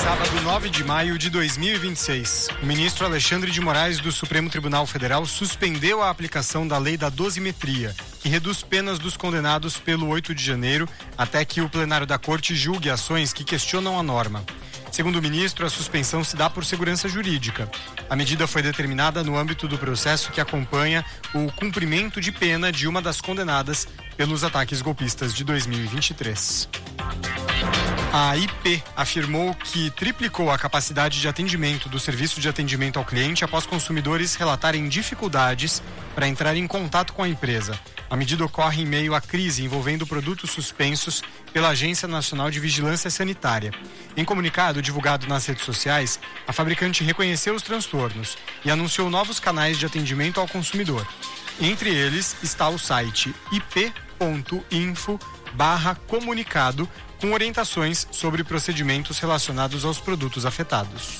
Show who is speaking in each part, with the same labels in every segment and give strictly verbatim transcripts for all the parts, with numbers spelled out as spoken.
Speaker 1: Sábado, nove de maio de dois mil e vinte e seis, o ministro Alexandre de Moraes do Supremo Tribunal Federal suspendeu a aplicação da lei da dosimetria, que reduz penas dos condenados pelo oito de janeiro, até que o plenário da Corte julgue ações que questionam a norma. Segundo o ministro, a suspensão se dá por segurança jurídica. A medida foi determinada no âmbito do processo que acompanha o cumprimento de pena de uma das condenadas pelos ataques golpistas de dois mil e vinte e três. A I P afirmou que triplicou a capacidade de atendimento do serviço de atendimento ao cliente após consumidores relatarem dificuldades para entrar em contato com a empresa. A medida ocorre em meio à crise envolvendo produtos suspensos pela Agência Nacional de Vigilância Sanitária. Em comunicado divulgado nas redes sociais, a fabricante reconheceu os transtornos e anunciou novos canais de atendimento ao consumidor. Entre eles está o site ip.info barra comunicado com orientações sobre procedimentos relacionados aos produtos afetados.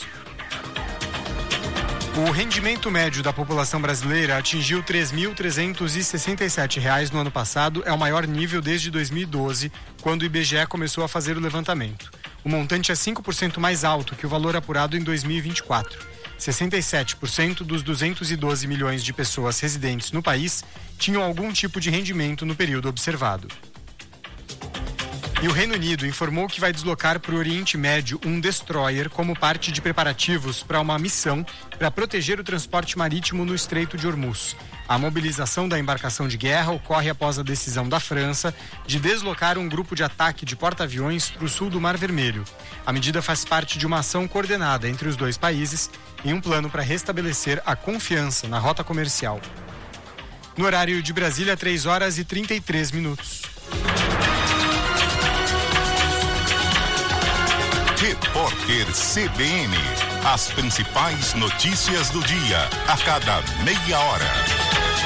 Speaker 1: O rendimento médio da população brasileira atingiu três mil trezentos e sessenta e sete reais no ano passado, é o maior nível desde dois mil e doze, quando o I B G E começou a fazer o levantamento. O montante é cinco por cento mais alto que o valor apurado em dois mil e vinte e quatro. sessenta e sete por cento dos duzentos e doze milhões de pessoas residentes no país tinham algum tipo de rendimento no período observado. E o Reino Unido informou que vai deslocar para o Oriente Médio um destroyer como parte de preparativos para uma missão para proteger o transporte marítimo no Estreito de Hormuz. A mobilização da embarcação de guerra ocorre após a decisão da França de deslocar um grupo de ataque de porta-aviões para o sul do Mar Vermelho. A medida faz parte de uma ação coordenada entre os dois países em um plano para restabelecer a confiança na rota comercial. No horário de Brasília, três horas e trinta e três minutos.
Speaker 2: Repórter C B N. As principais notícias do dia, a cada meia hora.